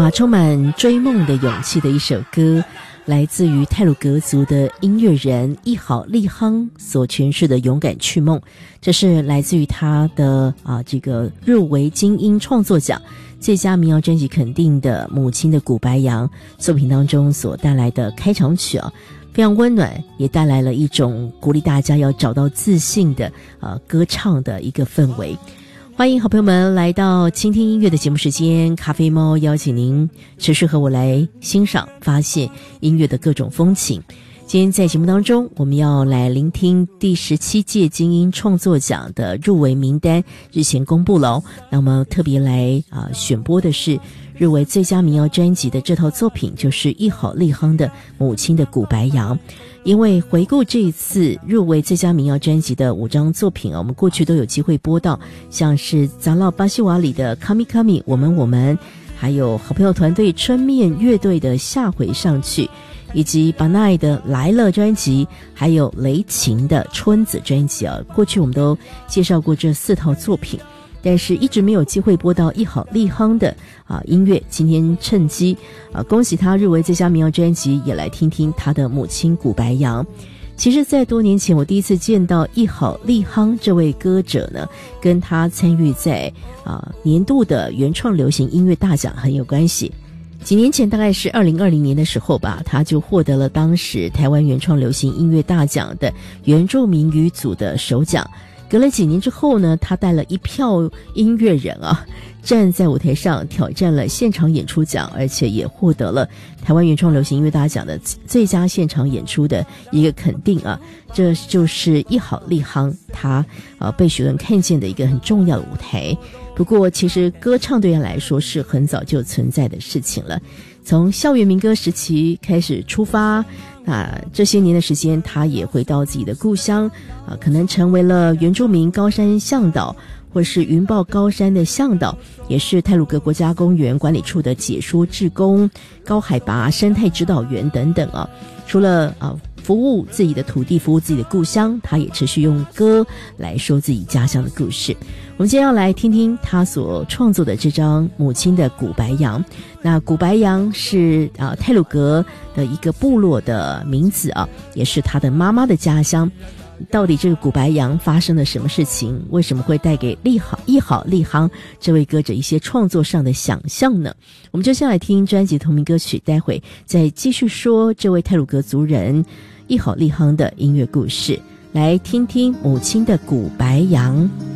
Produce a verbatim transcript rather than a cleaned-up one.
哇，充满追梦的勇气的一首歌，来自于太鲁阁族的音乐人一好利夯所诠释的勇敢去梦，这是来自于他的啊这个入围金音创作奖最佳民谣专辑肯定的母亲的古白杨作品当中所带来的开场曲啊，非常温暖，也带来了一种鼓励大家要找到自信的呃歌唱的一个氛围。欢迎好朋友们来到倾听音乐的节目时间，咖啡猫邀请您持续和我来欣赏发现音乐的各种风情。今天在节目当中，我们要来聆听第十七届金音创作奖的入围名单，日前公布了哦。那我们特别来啊、呃、选播的是入围最佳民谣专辑的这套作品，就是一好利夯的母亲的古白杨。因为回顾这一次入围最佳民谣专辑的五张作品啊，我们过去都有机会播到，像是杂唠巴西瓦里的卡米卡米我们我们，还有好朋友团队春面乐队的下回上去，以及巴奈的来了专辑，还有雷琴的春子专辑啊。过去我们都介绍过这四套作品，但是一直没有机会播到一好利夯的啊音乐，今天趁机啊恭喜他入围最佳民谣专辑，也来听听他的母亲古白杨。其实在多年前我第一次见到一好利夯这位歌者呢，跟他参与在啊年度的原创流行音乐大奖很有关系。几年前大概是二零二零年的时候吧，他就获得了当时台湾原创流行音乐大奖的原住民语组的首奖。隔了几年之后呢，他带了一票音乐人啊，站在舞台上挑战了现场演出奖，而且也获得了台湾原创流行音乐大奖的最佳现场演出的一个肯定啊。这就是一好利夯他啊被许多人看见的一个很重要的舞台。不过其实歌唱对他来说是很早就存在的事情了，从校园民歌时期开始出发，那这些年的时间他也回到自己的故乡啊，可能成为了原住民高山向导，或是云豹高山的向导，也是太鲁阁国家公园管理处的解说志工、高海拔生态指导员等等啊。除了啊服务自己的土地，服务自己的故乡，他也持续用歌来说自己家乡的故事。我们今天要来听听他所创作的这张母亲的古白杨。那古白杨是啊太鲁阁的一个部落的名字啊，也是他的妈妈的家乡。到底这个古白杨发生了什么事情？为什么会带给利好一好利夯这位歌者一些创作上的想象呢？我们就先来听专辑同名歌曲，待会再继续说这位太鲁阁族人一好利夯的音乐故事，来听听母亲的古白杨。